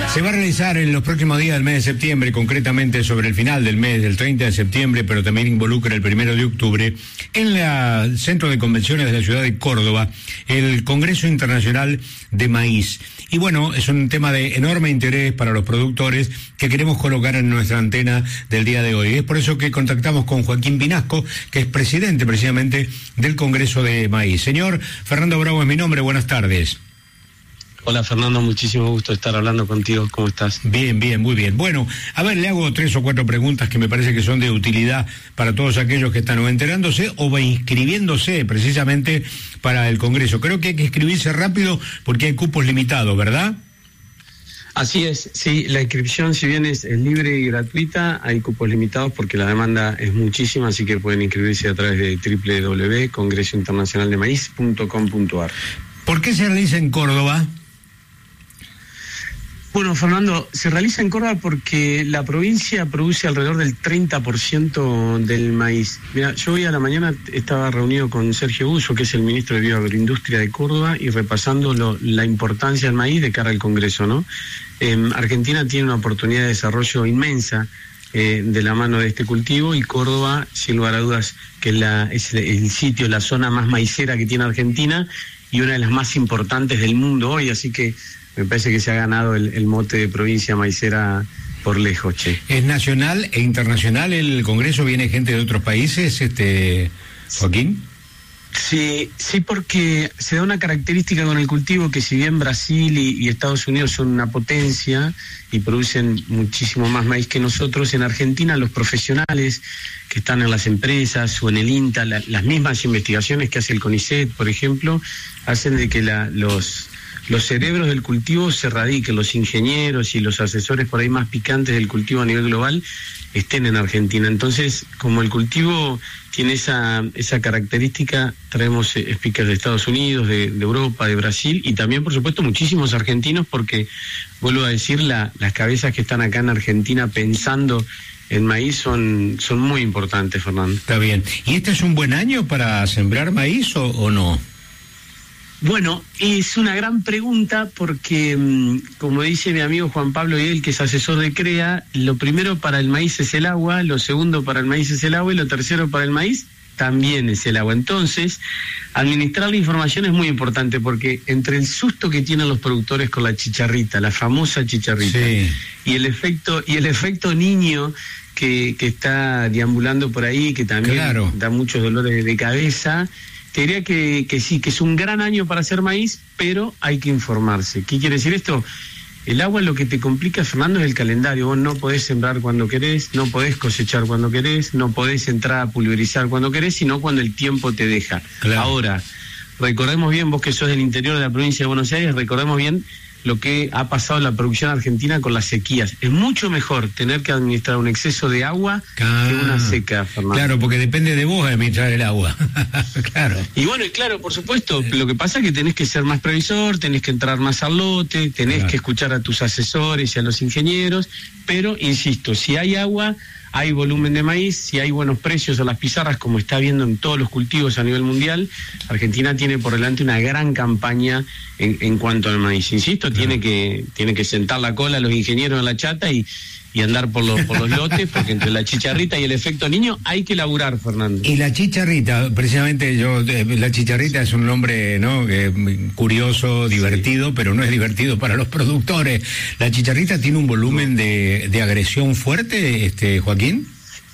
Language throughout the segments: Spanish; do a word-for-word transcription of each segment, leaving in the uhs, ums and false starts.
Se va a realizar en los próximos días del mes de septiembre, concretamente sobre el final del mes, del treinta de septiembre, pero también involucra el primero de octubre, en el Centro de Convenciones de la ciudad de Córdoba, el Congreso Internacional de Maíz. Y bueno, es un tema de enorme interés para los productores que queremos colocar en nuestra antena del día de hoy. Es por eso que contactamos con Joaquín Pinasco, que es presidente precisamente del Congreso de Maíz. Señor Fernando Bravo es mi nombre, buenas tardes. Hola Fernando, muchísimo gusto estar hablando contigo, ¿cómo estás? Bien, bien, muy bien. Bueno, a ver, le hago tres o cuatro preguntas que me parece que son de utilidad para todos aquellos que están o enterándose o inscribiéndose precisamente para el Congreso. Creo que hay que inscribirse rápido porque hay cupos limitados, ¿verdad? Así es, sí, la inscripción si bien es, es libre y gratuita, hay cupos limitados porque la demanda es muchísima, así que pueden inscribirse a través de doble u doble u doble u punto congreso internacional de maíz punto com punto a r. ¿Por qué se realiza en Córdoba? Bueno, Fernando, se realiza en Córdoba porque la provincia produce alrededor del treinta por ciento del maíz. Mira, yo hoy a la mañana estaba reunido con Sergio Busso, que es el ministro de Bioagroindustria de Córdoba, y repasando lo, la importancia del maíz de cara al Congreso, ¿no? Eh, Argentina tiene una oportunidad de desarrollo inmensa eh, de la mano de este cultivo, y Córdoba, sin lugar a dudas, que es, la, es el sitio, la zona más maicera que tiene Argentina y una de las más importantes del mundo hoy, así que me parece que se ha ganado el, el mote de provincia maicera por lejos, che. ¿Es nacional e internacional el Congreso? ¿Viene gente de otros países, este Joaquín? Sí, sí, porque se da una característica con el cultivo que si bien Brasil y, y Estados Unidos son una potencia y producen muchísimo más maíz que nosotros, en Argentina los profesionales que están en las empresas o en el INTA, la, las mismas investigaciones que hace el CONICET, por ejemplo, hacen de que la, los... los cerebros del cultivo se radiquen, los ingenieros y los asesores por ahí más picantes del cultivo a nivel global estén en Argentina. Entonces, como el cultivo tiene esa esa característica, traemos speakers de Estados Unidos, de, de Europa, de Brasil, y también, por supuesto, muchísimos argentinos, porque, vuelvo a decir, la, las cabezas que están acá en Argentina pensando en maíz son, son muy importantes, Fernando. Está bien. ¿Y este es un buen año para sembrar maíz o, o no? Bueno, es una gran pregunta porque, como dice mi amigo Juan Pablo Higuel, que es asesor de CREA, lo primero para el maíz es el agua, lo segundo para el maíz es el agua y lo tercero para el maíz también es el agua. Entonces, administrar la información es muy importante porque entre el susto que tienen los productores con la chicharrita, la famosa chicharrita, sí, y el efecto y el efecto niño que, que está deambulando por ahí, que también claro, da muchos dolores de cabeza. Te diría que, que sí, que es un gran año para hacer maíz, pero hay que informarse. ¿Qué quiere decir esto? El agua lo que te complica, Fernando, es el calendario. Vos no podés sembrar cuando querés, no podés cosechar cuando querés, no podés entrar a pulverizar cuando querés, sino cuando el tiempo te deja. Claro. Ahora, recordemos bien, vos que sos del interior de la provincia de Buenos Aires, recordemos bien lo que ha pasado en la producción argentina con las sequías. Es mucho mejor tener que administrar un exceso de agua ah, que una seca, Fernando. Claro, porque depende de vos administrar el agua. Claro. Y bueno, y claro, por supuesto, lo que pasa es que tenés que ser más previsor, tenés que entrar más al lote, tenés claro, que escuchar a tus asesores y a los ingenieros, pero, insisto, si hay agua, hay volumen de maíz, si hay buenos precios a las pizarras, como está viendo en todos los cultivos a nivel mundial, Argentina tiene por delante una gran campaña en, en cuanto al maíz. Insisto, claro, tiene que tiene que sentar la cola a los ingenieros en la chata y, y andar por los, por los lotes, porque entre la chicharrita y el efecto niño hay que laburar, Fernando. Y la chicharrita, precisamente yo, la chicharrita es un nombre, ¿no?, que curioso, divertido, sí, pero no es divertido para los productores. ¿La chicharrita tiene un volumen no. de, de agresión fuerte, este Joaquín?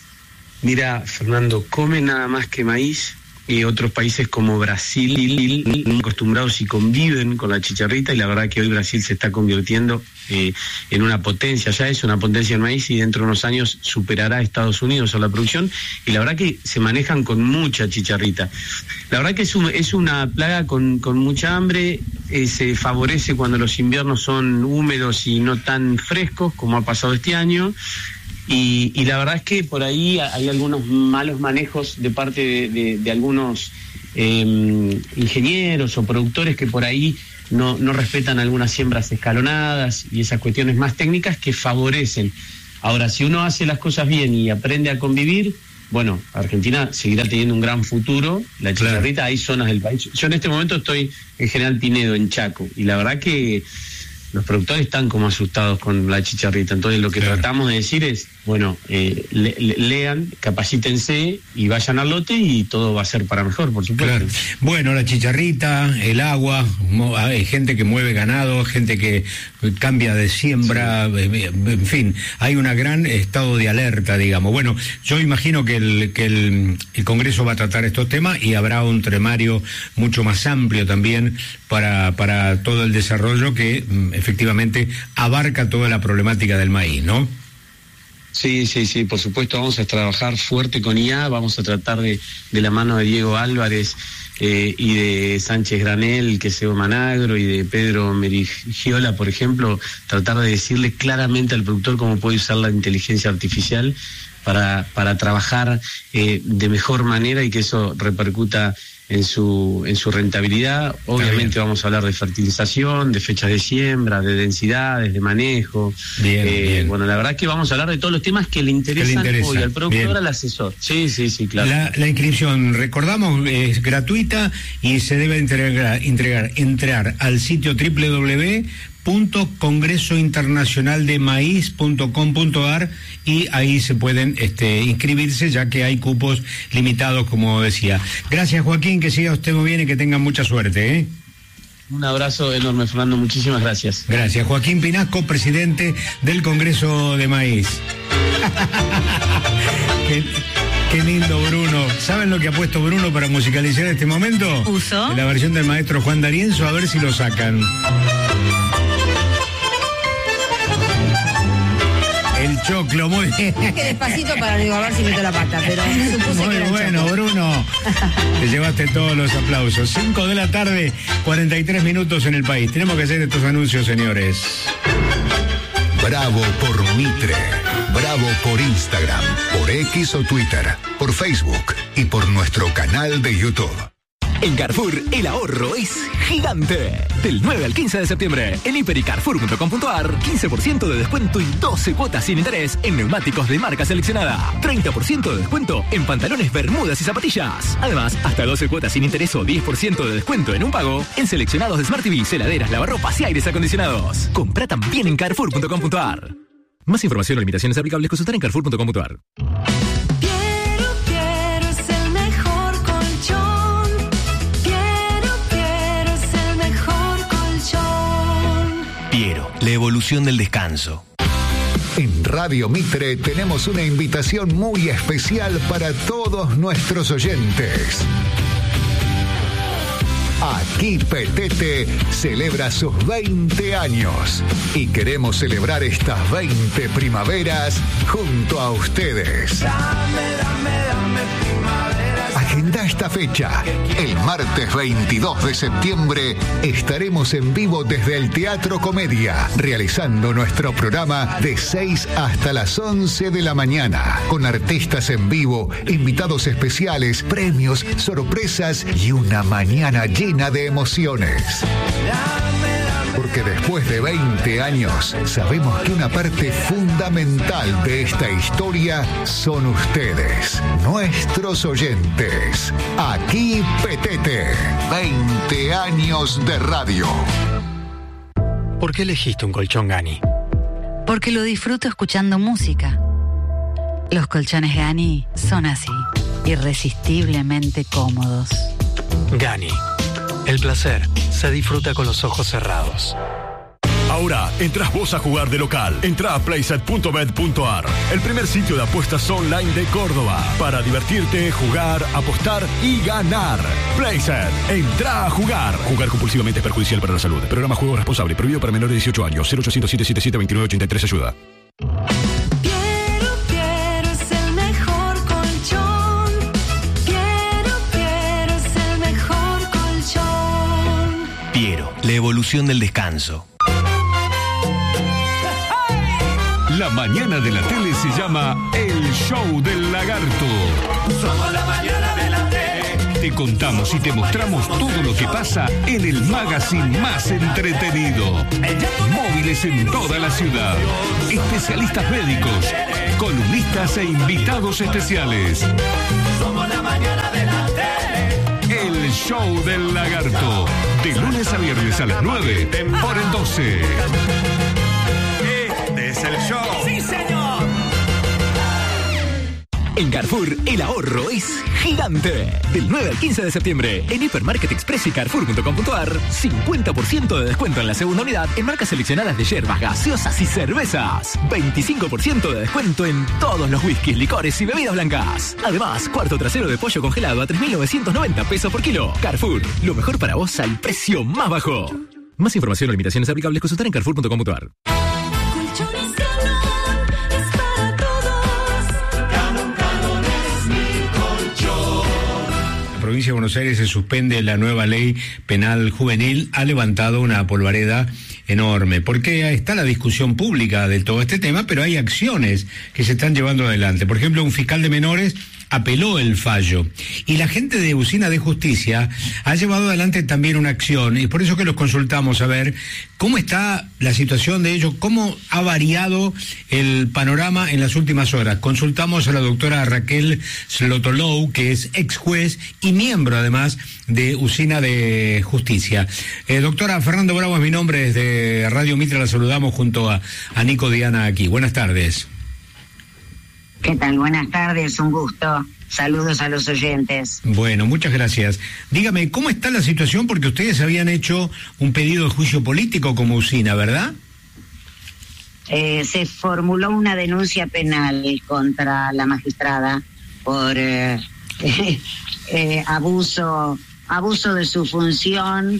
Mira, Fernando, come nada más que maíz. Y otros países como Brasil, acostumbrados y conviven con la chicharrita, y la verdad que hoy Brasil se está convirtiendo eh, en una potencia, ya es una potencia en maíz, y dentro de unos años superará a Estados Unidos a la producción, y la verdad que se manejan con mucha chicharrita. La verdad que es, un, es una plaga con, con mucha hambre, eh, se favorece cuando los inviernos son húmedos y no tan frescos como ha pasado este año. Y, y la verdad es que por ahí hay algunos malos manejos de parte de, de, de algunos eh, ingenieros o productores que por ahí no, no respetan algunas siembras escalonadas y esas cuestiones más técnicas que favorecen. Ahora, si uno hace las cosas bien y aprende a convivir, bueno, Argentina seguirá teniendo un gran futuro. La chicharrita, claro, hay zonas del país. Yo en este momento estoy en General Pinedo, en Chaco, y la verdad que los productores están como asustados con la chicharrita. Entonces lo que claro. tratamos de decir es, bueno, eh, le, le, lean, capacítense y vayan al lote y todo va a ser para mejor, por supuesto. Claro. Bueno, la chicharrita, el agua, hay gente que mueve ganado, gente que cambia de siembra, sí. En fin, hay un gran estado de alerta, digamos. Bueno, yo imagino que el, que el, el Congreso va a tratar estos temas y habrá un temario mucho más amplio también para, para todo el desarrollo que efectivamente abarca toda la problemática del maíz, ¿no? Sí, sí, sí, por supuesto vamos a trabajar fuerte con I A, vamos a tratar de, de la mano de Diego Álvarez eh, y de Sánchez Granel, que es Evo Managro, y de Pedro Merigiola, por ejemplo, tratar de decirle claramente al productor cómo puede usar la inteligencia artificial para, para trabajar eh, de mejor manera y que eso repercuta en su en su rentabilidad. Obviamente vamos a hablar de fertilización, de fechas de siembra, de densidades, de manejo. Bien, eh, bien. Bueno, la verdad que vamos a hablar de todos los temas que le interesan le interesa. hoy al productor, Bien. al asesor. Sí, sí, sí, claro. La, la inscripción, recordamos, es gratuita y se debe entregar, entregar, entrar al sitio doble u doble u doble u punto congreso internacional de maíz punto com punto a r y ahí se pueden este, inscribirse, ya que hay cupos limitados, como decía. Gracias, Joaquín, que siga usted muy bien y que tenga mucha suerte, ¿eh? Un abrazo enorme, Fernando, muchísimas gracias. Gracias. Joaquín Pinasco, presidente del Congreso de Maíz. qué, qué lindo, Bruno. ¿Saben lo que ha puesto Bruno para musicalizar este momento? ¿Uso? La versión del maestro Juan D'Arienzo, a ver si lo sacan. El choclo, muy bien. Que despacito para digo, a ver si meto la pata, pero supuse muy que era bueno, choclo. Bruno. Te llevaste todos los aplausos. Cinco de la tarde, cuarenta y tres minutos en el país. Tenemos que hacer estos anuncios, señores. Bravo por Mitre. Bravo por Instagram, por X o Twitter, por Facebook y por nuestro canal de YouTube. En Carrefour, el ahorro es gigante. Del nueve al quince de septiembre, en hiper y carrefour punto com punto a r, quince por ciento de descuento y doce cuotas sin interés en neumáticos de marca seleccionada. treinta por ciento de descuento en pantalones, bermudas y zapatillas. Además, hasta doce cuotas sin interés o diez por ciento de descuento en un pago en seleccionados de Smart T V, heladeras, lavarropas y aires acondicionados. Compra también en carrefour punto com punto a r. Más información o limitaciones aplicables consultar en carrefour punto com punto a r. Piero, la evolución del descanso. En Radio Mitre tenemos una invitación muy especial para todos nuestros oyentes. Aquí Petete celebra sus veinte años y queremos celebrar estas veinte primaveras junto a ustedes. Dame, dame, dame primaveras. Agenda esta fecha. El martes veintidós de septiembre estaremos en vivo desde el Teatro Comedia, realizando nuestro programa de seis hasta las once de la mañana, con artistas en vivo, invitados especiales, premios, sorpresas y una mañana llena de emociones. Porque después de veinte años, sabemos que una parte fundamental de esta historia son ustedes, nuestros oyentes. Aquí Petete, veinte años de radio. ¿Por qué elegiste un colchón Gani? Porque lo disfruto escuchando música. Los colchones Gani son así, irresistiblemente cómodos. Gani. El placer se disfruta con los ojos cerrados. Ahora, entras vos a jugar de local. Entrá a playset punto bet punto a r, el primer sitio de apuestas online de Córdoba. Para divertirte, jugar, apostar y ganar. Playset, entrá a jugar. Jugar compulsivamente es perjudicial para la salud. Programa Juego Responsable, prohibido para menores de dieciocho años. cero ochocientos, setecientos setenta y siete, veintinueve ochenta y tres, ayuda. La evolución del descanso. La mañana de la tele se llama El Show del Lagarto. Somos la mañana de la tele. Te contamos y te mostramos todo lo que pasa en el magazine más entretenido. Móviles en toda la ciudad. Especialistas médicos, columnistas e invitados especiales. Somos la mañana de la tele. El Show del Lagarto. De lunes a viernes a las nueve por el doce. Este es el show. ¡Sí, señor! En Carrefour, el ahorro es gigante. Del nueve al quince de septiembre, en Hipermarket Express y Carrefour punto com punto ar, cincuenta por ciento de descuento en la segunda unidad en marcas seleccionadas de yerbas, gaseosas y cervezas. veinticinco por ciento de descuento en todos los whiskies, licores y bebidas blancas. Además, cuarto trasero de pollo congelado a tres mil novecientos noventa pesos por kilo. Carrefour, lo mejor para vos al precio más bajo. Más información o limitaciones aplicables consultar en Carrefour punto com punto ar. La provincia de Buenos Aires se suspende la nueva ley penal juvenil, ha levantado una polvareda enorme, porque está la discusión pública de todo este tema, pero hay acciones que se están llevando adelante. Por ejemplo, un fiscal de menores apeló el fallo y la gente de Usina de Justicia ha llevado adelante también una acción, y por eso que los consultamos a ver cómo está la situación de ellos, cómo ha variado el panorama en las últimas horas. Consultamos a la doctora Raquel Slotolou, que es ex juez y miembro además de Usina de Justicia. Eh, doctora, Fernando Bravo es mi nombre, desde Radio Mitra la saludamos junto a, a Nico Diana aquí. Buenas tardes. ¿Qué tal? Buenas tardes, un gusto. Saludos a los oyentes. Bueno, muchas gracias. Dígame, ¿cómo está la situación? Porque ustedes habían hecho un pedido de juicio político como Usina, ¿verdad? Eh, se formuló una denuncia penal contra la magistrada por eh, eh, eh, abuso, abuso de su función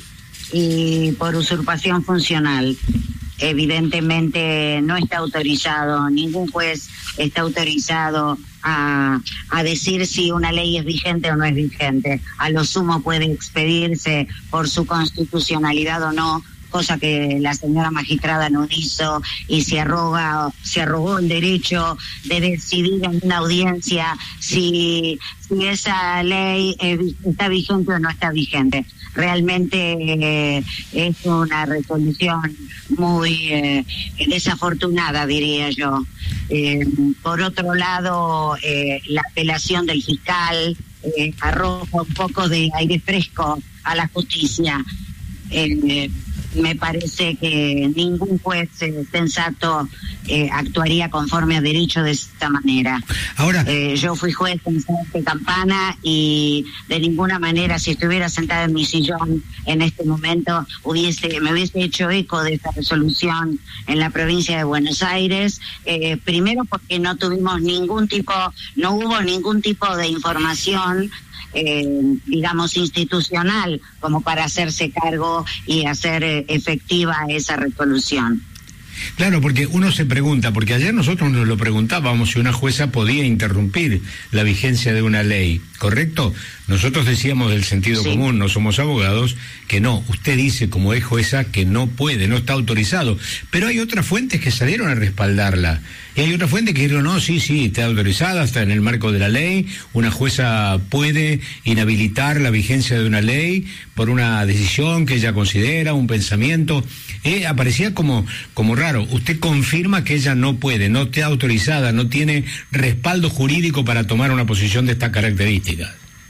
y por usurpación funcional. Evidentemente no está autorizado, ningún juez está autorizado a, a decir si una ley es vigente o no es vigente. A lo sumo puede expedirse por su constitucionalidad o no, cosa que la señora magistrada no hizo, y se arroga, se arrogó el derecho de decidir en una audiencia si, si esa ley eh, está vigente o no está vigente. Realmente eh, es una resolución muy eh, desafortunada, diría yo. Eh, por otro lado, eh, la apelación del fiscal eh, arroja un poco de aire fresco a la justicia. Eh, me parece que ningún juez eh, sensato eh, actuaría conforme a derecho de esta manera. Ahora, eh, yo fui juez en de Campana y de ninguna manera, si estuviera sentada en mi sillón en este momento, hubiese me hubiese hecho eco de esta resolución en la provincia de Buenos Aires. Eh, primero porque no tuvimos ningún tipo, no hubo ningún tipo de información Eh, digamos, institucional como para hacerse cargo y hacer eh, efectiva esa resolución. Claro, porque uno se pregunta, porque ayer nosotros nos lo preguntábamos si una jueza podía interrumpir la vigencia de una ley, ¿correcto? Nosotros decíamos del sentido sí. común, no somos abogados, que no. Usted dice como es jueza que no puede, no está autorizado, pero hay otras fuentes que salieron a respaldarla. Y hay otra fuente que dijeron, no, sí, sí, está autorizada, está en el marco de la ley, una jueza puede inhabilitar la vigencia de una ley por una decisión que ella considera, un pensamiento. Eh, aparecía como, como raro. Usted confirma que ella no puede, no está autorizada, no tiene respaldo jurídico para tomar una posición de estas características.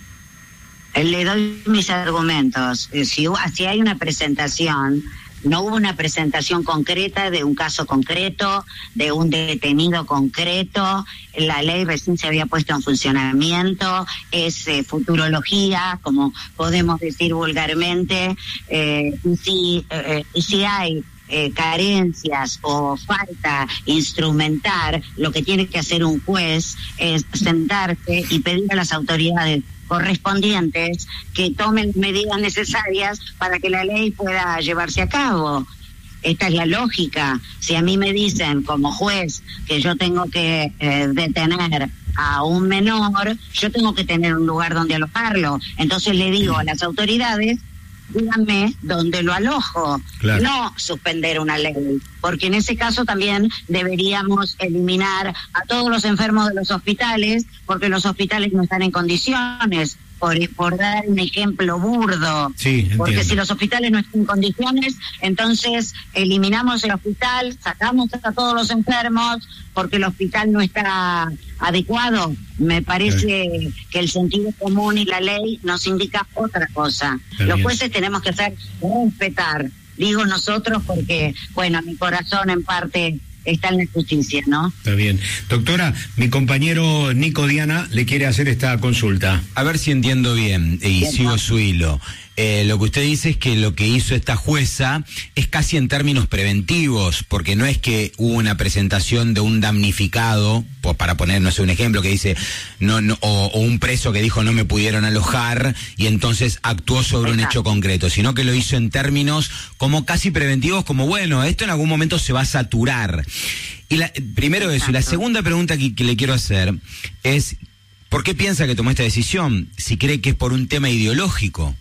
Le doy mis argumentos. Si, si hay una presentación, no hubo una presentación concreta de un caso concreto, de un detenido concreto. La ley recién se había puesto en funcionamiento, es eh, futurología, como podemos decir vulgarmente. Eh, y si, eh, y si hay eh, carencias o falta instrumentar, lo que tiene que hacer un juez es sentarse y pedir a las autoridades correspondientes que tomen medidas necesarias para que la ley pueda llevarse a cabo. Esta es la lógica. Si a mí me dicen como juez que yo tengo que eh, detener a un menor, yo tengo que tener un lugar donde alojarlo. Entonces le digo a las autoridades, díganme dónde lo alojo, claro. No suspender una ley, porque en ese caso también deberíamos eliminar a todos los enfermos de los hospitales, porque los hospitales no están en condiciones, por, por dar un ejemplo burdo. Sí, porque si los hospitales no están en condiciones, entonces eliminamos el hospital, sacamos a todos los enfermos, porque el hospital no está adecuado. Me parece sí. que el sentido común y la ley nos indica otra cosa. Está los bien. Jueces tenemos que hacer respetar, digo nosotros porque, bueno, mi corazón en parte está en la justicia, ¿no? Está bien. Doctora, mi compañero Nico Diana le quiere hacer esta consulta. A ver si entiendo bien y bien, sigo ¿no? su hilo. Eh, lo que usted dice es que lo que hizo esta jueza es casi en términos preventivos, porque no es que hubo una presentación de un damnificado, pues para poner, no sé, un ejemplo que dice, no, no o, o un preso que dijo no me pudieron alojar y entonces actuó sobre Exacto. un hecho concreto, sino que lo hizo en términos como casi preventivos, como bueno, esto en algún momento se va a saturar. Y la, primero eso, y la segunda pregunta que, que le quiero hacer es, ¿por qué piensa que tomó esta decisión? Si cree que es por un tema ideológico.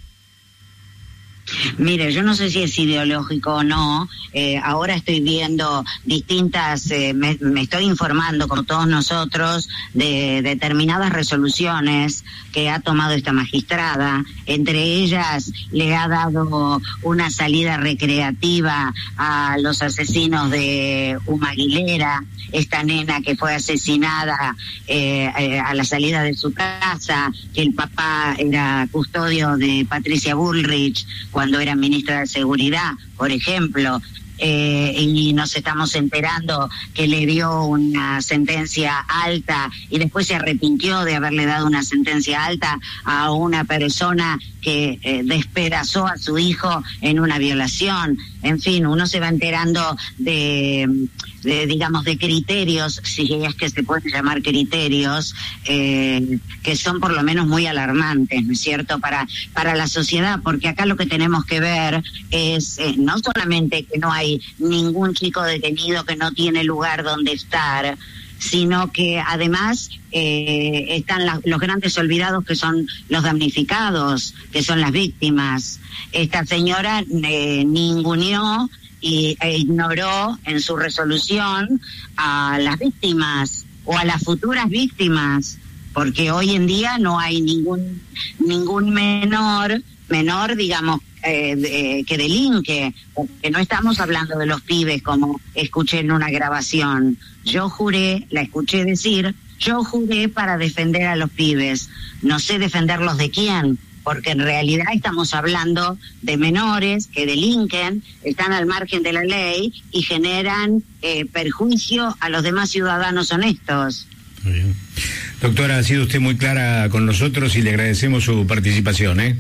Mire, yo no sé si es ideológico o no, eh, ahora estoy viendo distintas, eh, me, me estoy informando con todos nosotros de determinadas resoluciones que ha tomado esta magistrada, entre ellas le ha dado una salida recreativa a los asesinos de Uma Aguilera, esta nena que fue asesinada eh, eh, a la salida de su casa, que el papá era custodio de Patricia Bullrich cuando era ministra de Seguridad, por ejemplo, eh, y nos estamos enterando que le dio una sentencia alta y después se arrepintió de haberle dado una sentencia alta a una persona que eh, despedazó a su hijo en una violación. En fin, uno se va enterando de, de digamos, de criterios, si es que se pueden llamar criterios, eh, que son por lo menos muy alarmantes, ¿no es cierto?, para, para la sociedad, porque acá lo que tenemos que ver es eh, no solamente que no hay ningún chico detenido que no tiene lugar donde estar, sino que además eh, están la, los grandes olvidados que son los damnificados, que son las víctimas. Esta señora eh, ninguneó y, e ignoró en su resolución a las víctimas o a las futuras víctimas, porque hoy en día no hay ningún ningún menor, menor digamos, Eh, de, que delinque, porque no estamos hablando de los pibes como escuché en una grabación. Yo juré, la escuché decir, yo juré para defender a los pibes. No sé defenderlos de quién, porque en realidad estamos hablando de menores que delinquen, están al margen de la ley y generan eh, perjuicio a los demás ciudadanos honestos. Muy bien. Doctora, ha sido usted muy clara con nosotros y le agradecemos su participación, ¿eh?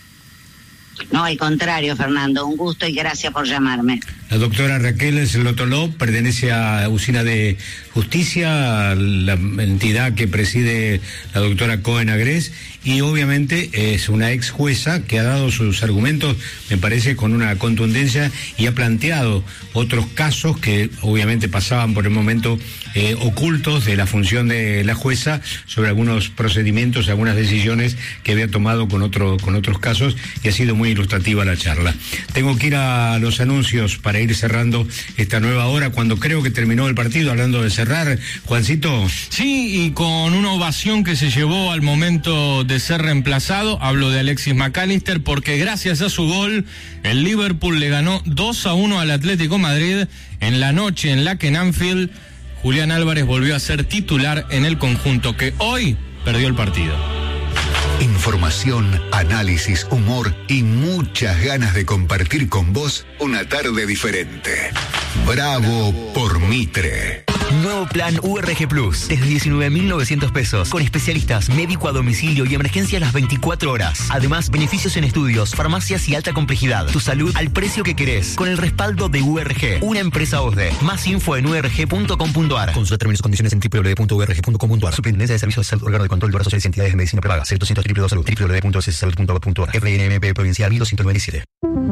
No, al contrario, Fernando, un gusto y gracias por llamarme. La doctora Raquel Slotoló pertenece a Usina de Justicia, la entidad que preside la doctora Cohen Agrés, y obviamente es una ex jueza que ha dado sus argumentos, me parece, con una contundencia y ha planteado otros casos que obviamente pasaban por el momento eh, ocultos de la función de la jueza sobre algunos procedimientos, algunas decisiones que había tomado con, otro, con otros casos, y ha sido muy ilustrativa la charla. Tengo que ir a los anuncios para ir cerrando esta nueva hora, cuando creo que terminó el partido, hablando de cerrar, Juancito. Sí, y con una ovación que se llevó al momento de ser reemplazado, hablo de Alexis McAllister, porque gracias a su gol, el Liverpool le ganó dos a uno al Atlético Madrid en la noche en la que en Anfield Julián Álvarez volvió a ser titular en el conjunto que hoy perdió el partido. Información, análisis, humor y muchas ganas de compartir con vos una tarde diferente. Bravo por Mitre. Nuevo plan U R G Plus, desde diecinueve mil novecientos pesos, con especialistas, médico a domicilio y emergencia a las veinticuatro horas. Además, beneficios en estudios, farmacias y alta complejidad. Tu salud al precio que querés, con el respaldo de U R G, una empresa O S D E. Más info en u r g punto com punto a r. Consulta términos y condiciones en w w w punto u r g punto com punto a r. Superintendencia de Servicios de Salud, órgano de control de obras sociales y entidades de medicina prepaga. cero doscientos triple dos salud, w w w punto s s salud punto gov punto a r. F N M P Provincial mil doscientos noventa y siete.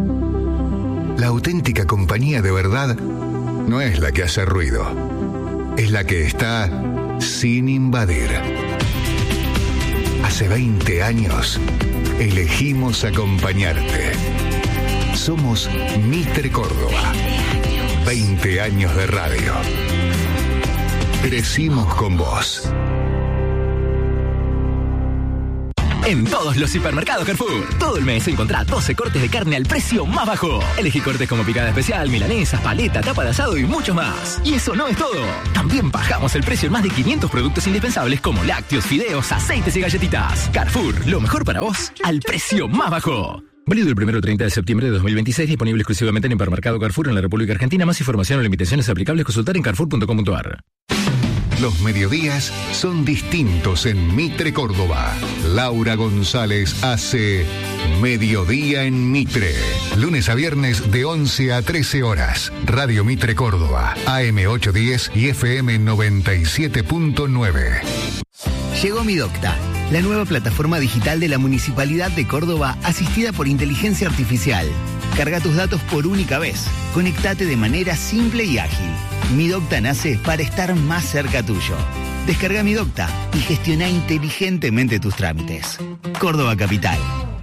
La auténtica compañía de verdad no es la que hace ruido. Es la que está sin invadir. Hace veinte años elegimos acompañarte. Somos Mitre Córdoba. veinte años de radio. Crecimos con vos. En todos los hipermercados Carrefour. Todo el mes encontrá doce cortes de carne al precio más bajo. Elegí cortes como picada especial, milanesas, paleta, tapa de asado y mucho más. Y eso no es todo. También bajamos el precio en más de quinientos productos indispensables como lácteos, fideos, aceites y galletitas. Carrefour, lo mejor para vos al precio más bajo. Válido el primero al treinta de septiembre de dos mil veintiséis, disponible exclusivamente en Hipermercado Carrefour en la República Argentina. Más información o limitaciones aplicables consultar en carrefour punto com punto a r. Los mediodías son distintos en Mitre, Córdoba. Laura González hace Mediodía en Mitre. Lunes a viernes de once a trece horas. Radio Mitre Córdoba, A M ochocientos diez y F M noventa y siete punto nueve. Llegó Mi Docta, la nueva plataforma digital de la Municipalidad de Córdoba asistida por inteligencia artificial. Carga tus datos por única vez. Conectate de manera simple y ágil. Mi Docta nace para estar más cerca tuyo. Descarga Mi Docta y gestiona inteligentemente tus trámites. Córdoba Capital.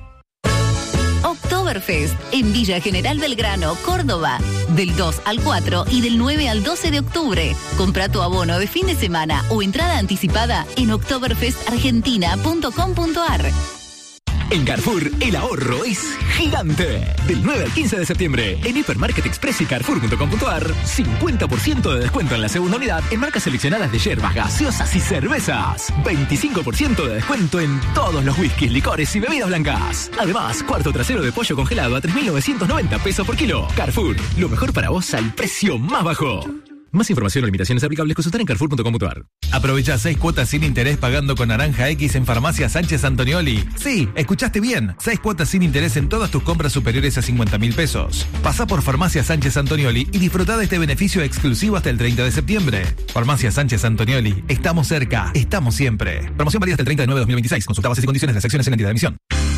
Oktoberfest en Villa General Belgrano, Córdoba. Del dos al cuatro y del nueve al doce de octubre. Compra tu abono de fin de semana o entrada anticipada en oktoberfest argentina punto com punto a r. En Carrefour, el ahorro es gigante. Del nueve al quince de septiembre, en Hipermarket Express y carrefour punto com punto a r, cincuenta por ciento de descuento en la segunda unidad en marcas seleccionadas de yerbas, gaseosas y cervezas. veinticinco por ciento de descuento en todos los whiskies, licores y bebidas blancas. Además, cuarto trasero de pollo congelado a tres mil novecientos noventa pesos por kilo. Carrefour, lo mejor para vos al precio más bajo. Más información o limitaciones aplicables consultar en carrefour punto com punto a r. Aprovecha seis cuotas sin interés pagando con Naranja X en Farmacia Sánchez Antonioli. Sí, escuchaste bien. seis cuotas sin interés en todas tus compras superiores a cincuenta mil pesos. Pasá por Farmacia Sánchez Antonioli y disfrutá de este beneficio exclusivo hasta el treinta de septiembre. Farmacia Sánchez Antonioli. Estamos cerca. Estamos siempre. Promoción válida hasta el treinta de nueve de dos mil veintiséis. Consulta bases y condiciones de las secciones en la entidad de emisión.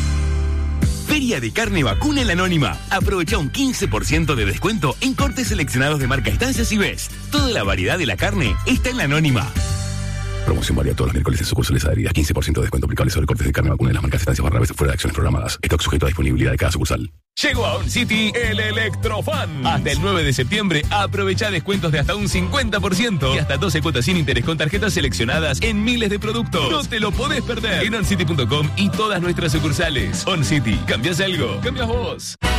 Feria de Carne Vacuna en la Anónima. Aprovecha un quince por ciento de descuento en cortes seleccionados de marca Estancias y Best. Toda la variedad de la carne está en la Anónima. Promoción válida todos los miércoles en sucursales adheridas. quince por ciento de descuento aplicable sobre cortes de carne vacuna en las marcas Estancias barra Best fuera de acciones programadas. Stock sujeto a disponibilidad de cada sucursal. Llegó a OnCity el Electrofan. Hasta el nueve de septiembre aprovecha descuentos de hasta un cincuenta por ciento y hasta doce cuotas sin interés con tarjetas seleccionadas en miles de productos. No te lo podés perder en oncity punto com y todas nuestras sucursales. OnCity, ¿cambias algo? ¡Cambias vos!